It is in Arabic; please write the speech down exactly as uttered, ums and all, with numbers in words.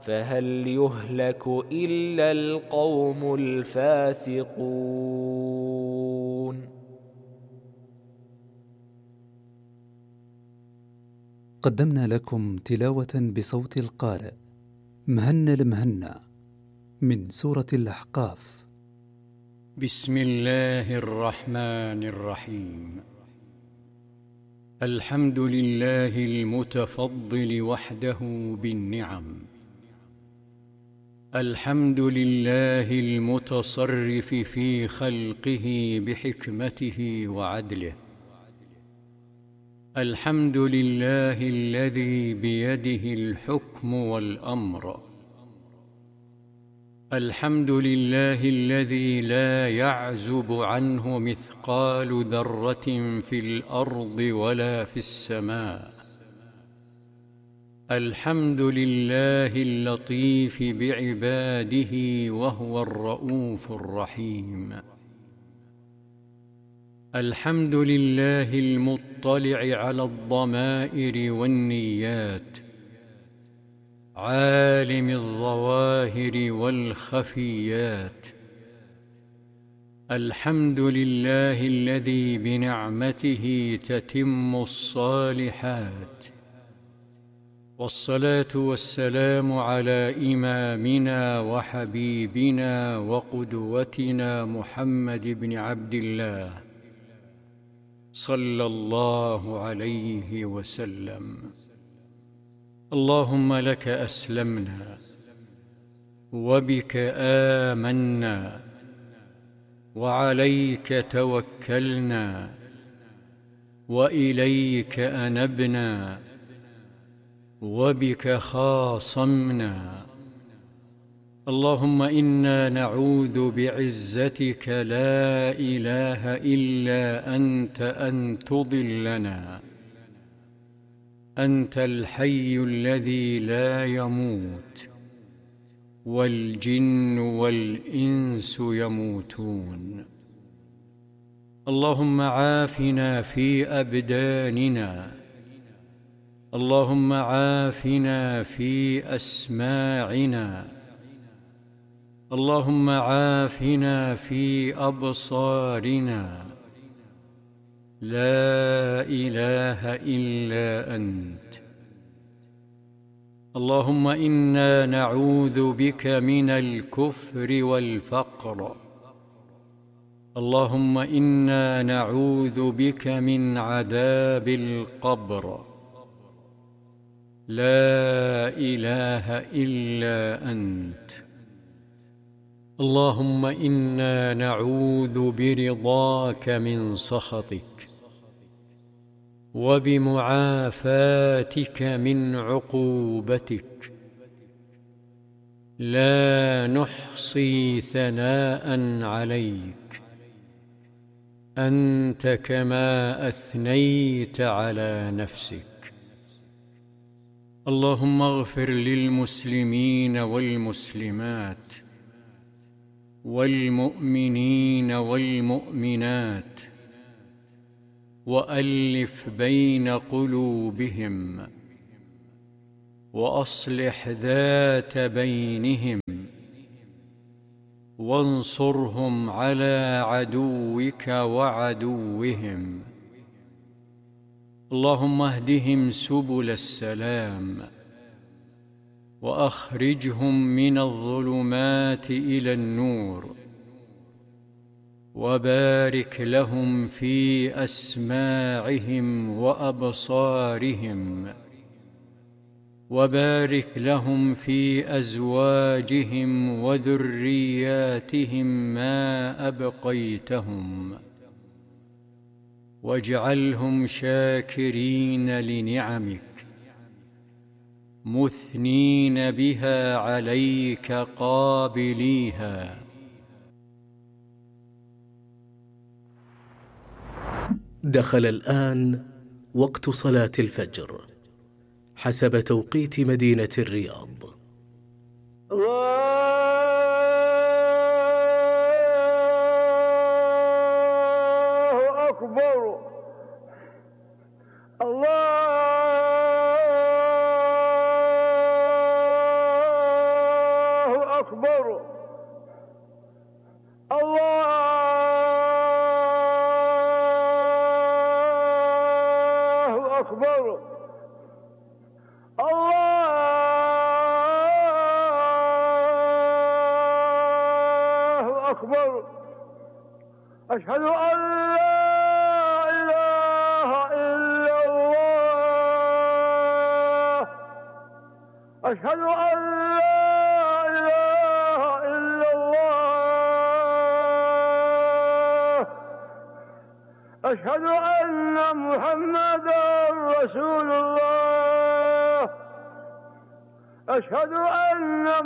فهل يهلك إلا القوم الفاسقون. قدمنا لكم تلاوة بصوت القارئ مهنا المهنا من سورة الأحقاف. بسم الله الرحمن الرحيم. الحمد لله المتفضل وحده بالنعم، الحمد لله المتصرف في خلقه بحكمته وعدله، الحمد لله الذي بيده الحكم والأمر، الحمد لله الذي لا يعزب عنه مثقال ذرة في الأرض ولا في السماء، الحمد لله اللطيف بعباده وهو الرؤوف الرحيم، الحمد لله المطلع على الضمائر والنيات، عالم الظواهر والخفيات، الحمد لله الذي بنعمته تتم الصالحات، والصلاة والسلام على إمامنا وحبيبنا وقدوتنا محمد بن عبد الله صلى الله عليه وسلم. اللهم لك أسلمنا، وبك آمنا، وعليك توكلنا، وإليك أنبنا، وبك خاصمنا. اللهم إنا نعوذ بعزتك لا إله إلا أنت أن تضلنا. أنت الحي الذي لا يموت، والجن والإنس يموتون. اللهم عافنا في أبداننا، اللهم عافنا في أسماعنا، اللهم عافنا في أبصارنا. لا إله إلا أنت. اللهم إنا نعوذ بك من الكفر والفقر، اللهم إنا نعوذ بك من عذاب القبر. لا إله إلا أنت. اللهم إنا نعوذ برضاك من سخطك، وبمعافاتك من عقوبتك. لا نحصي ثناء عليك، أنت كما أثنيت على نفسك. اللهم اغفر للمسلمين والمسلمات، والمؤمنين والمؤمنات، وألف بين قلوبهم، وأصلح ذات بينهم، وانصرهم على عدوك وعدوهم. اللهم اهدهم سبل السلام، وأخرجهم من الظلمات إلى النور، وبارك لهم في أسماعهم وأبصارهم، وبارك لهم في أزواجهم وذرياتهم ما أبقيتهم، واجعلهم شاكرين لنعمك، مثنين بها عليك قابليها. دخل الآن وقت صلاة الفجر حسب توقيت مدينة الرياض. الله أكبر. الله أكبر الله أكبر الله أكبر أشهد أن لا إله إلا الله أشهد أن لا إله إلا الله أشهد أن محمدا رسول الله أشهد أن